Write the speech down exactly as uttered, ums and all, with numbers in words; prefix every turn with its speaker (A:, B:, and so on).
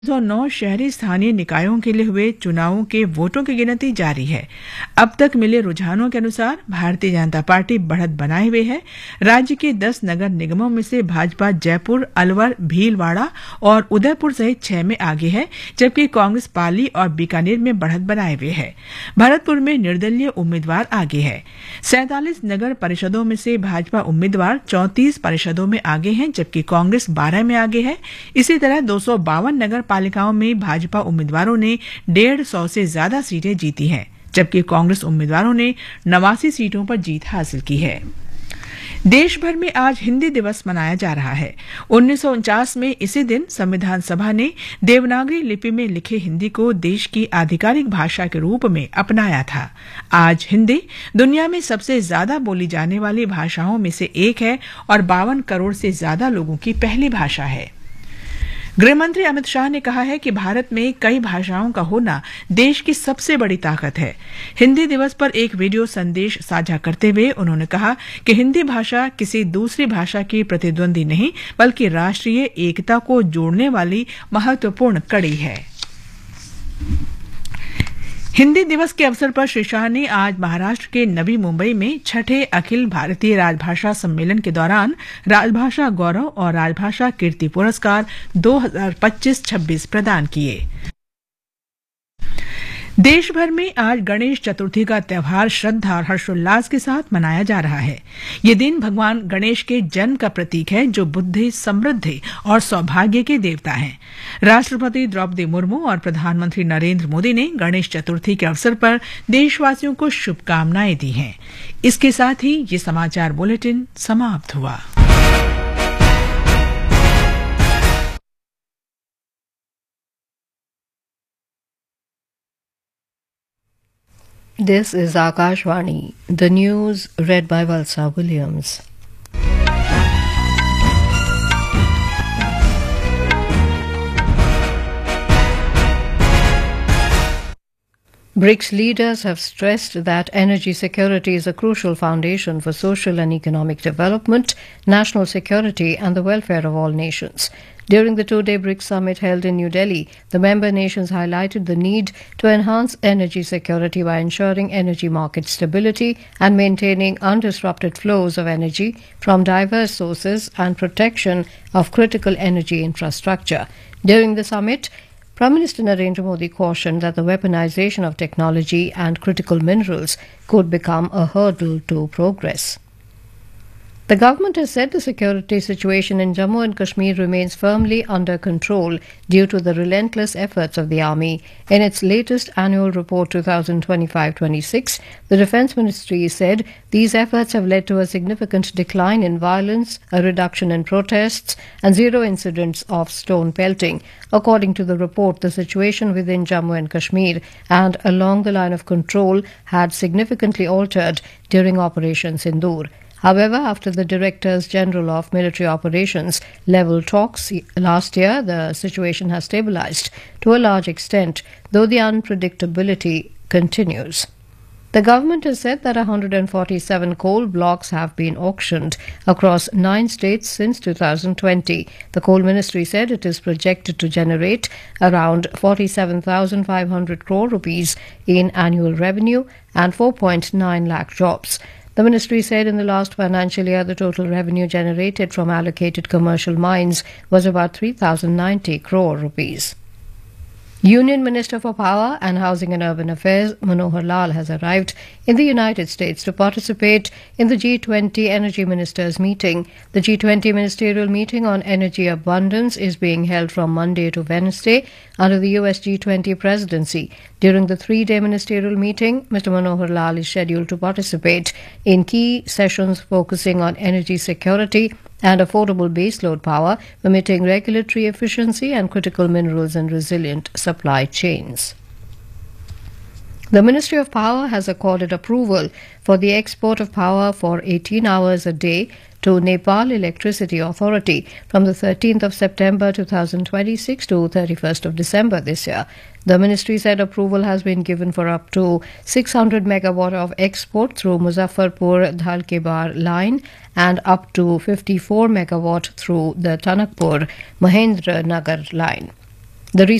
A: दो सौ नौ शहरी स्थानीय निकायों के लिए हुए चुनावों के वोटों की गिनती जारी है। अब तक मिले रुझानों के अनुसार भारतीय जनता पार्टी बढ़त बनाए हुए है। राज्य के दस नगर निगमों में से भाजपा जयपुर, अलवर, भीलवाड़ा और उदयपुर सहित छह में आगे है, जबकि कांग्रेस पाली और बीकानेर में बढ़त बनाए हुए है। भरतपुर में निर्दलीय उम्मीदवार आगे है। सैंतालीस नगर परिषदों में से भाजपा उम्मीदवार चौंतीस परिषदों में आगे हैं, जबकि कांग्रेस बारह में आगे है। इसी तरह दो सौ बावन नगर पालिकाओं में भाजपा उम्मीदवारों ने डेढ़ सौ से ज्यादा सीटें जीती हैं, जबकि कांग्रेस उम्मीदवारों ने नवासी सीटों पर जीत हासिल की है। देश भर में आज हिंदी दिवस मनाया जा रहा है। उन्नीस सौ उनचास में इसी दिन संविधान सभा ने देवनागरी लिपि में लिखे हिंदी को देश की आधिकारिक भाषा के रूप में अपनाया था। आज हिंदी दुनिया में सबसे ज्यादा बोली जाने वाली भाषाओं में से एक है और बावन करोड़ से ज्यादा लोगों की पहली भाषा है। गृहमंत्री अमित शाह ने कहा है कि भारत में कई भाषाओं का होना देश की सबसे बड़ी ताकत है। हिंदी दिवस पर एक वीडियो संदेश साझा करते हुए उन्होंने कहा कि हिंदी भाषा किसी दूसरी भाषा की प्रतिद्वंदी नहीं, बल्कि राष्ट्रीय एकता को जोड़ने वाली महत्वपूर्ण कड़ी है। हिंदी दिवस के अवसर पर श्री शाह ने आज महाराष्ट्र के नवी मुंबई में छठे अखिल भारतीय राजभाषा सम्मेलन के दौरान राजभाषा गौरव और राजभाषा कीर्ति पुरस्कार दो हज़ार पच्चीस छब्बीस प्रदान किए। देश भर में आज गणेश चतुर्थी का त्यौहार श्रद्धा और हर्षोल्लास के साथ मनाया जा रहा है। ये दिन भगवान गणेश के जन्म का प्रतीक है, जो बुद्धि, समृद्धि और सौभाग्य के देवता हैं। राष्ट्रपति द्रौपदी मुर्मू और प्रधानमंत्री नरेंद्र मोदी ने गणेश चतुर्थी के अवसर पर देशवासियों को शुभकामनाएं दी हैं। इसके साथ ही ये समाचार बुलेटिन समाप्त हुआ।
B: This is Akashvani, the news read by Valsa Williams. BRICS leaders have stressed that energy security is a crucial foundation for social and economic development, national security, and the welfare of all nations. During the two-day BRICS summit held in New Delhi, the member nations highlighted the need to enhance energy security by ensuring energy market stability and maintaining undisrupted flows of energy from diverse sources and protection of critical energy infrastructure. During the summit, Prime Minister Narendra Modi cautioned that the weaponization of technology and critical minerals could become a hurdle to progress. The government has said the security situation in Jammu and Kashmir remains firmly under control due to the relentless efforts of the army. In its latest annual report twenty twenty-five twenty-six, the Defence Ministry said these efforts have led to a significant decline in violence, a reduction in protests, and zero incidents of stone pelting. According to the report, the situation within Jammu and Kashmir and along the line of control had significantly altered during Operation Sindoor. However, after the Directors General of Military Operations level talks last year, the situation has stabilized to a large extent, though the unpredictability continues. The government has said that one hundred forty-seven coal blocks have been auctioned across nine states since two thousand twenty. The Coal Ministry said it is projected to generate around forty-seven thousand five hundred crore rupees in annual revenue and four point nine lakh jobs. The ministry said in the last financial year the total revenue generated from allocated commercial mines was about three thousand ninety crore rupees. Union Minister for Power and Housing and Urban Affairs Manohar Lal has arrived in the United States to participate in the G twenty Energy Ministers meeting. The G twenty Ministerial meeting on energy abundance is being held from Monday to Wednesday under the U S G twenty presidency. During the three-day ministerial meeting, Mister Manohar Lal is scheduled to participate in key sessions focusing on energy security and affordable baseload power, permitting regulatory efficiency and critical minerals and resilient supply chains. The Ministry of Power has accorded approval for the export of power for eighteen hours a day to Nepal Electricity Authority from the thirteenth of September two thousand twenty-six to thirty-first of December this year. The ministry said approval has been given for up to six hundred megawatt of export through Muzaffarpur Dhalkebar line and up to fifty-four megawatt through the Tanakpur Mahendra Nagar line. The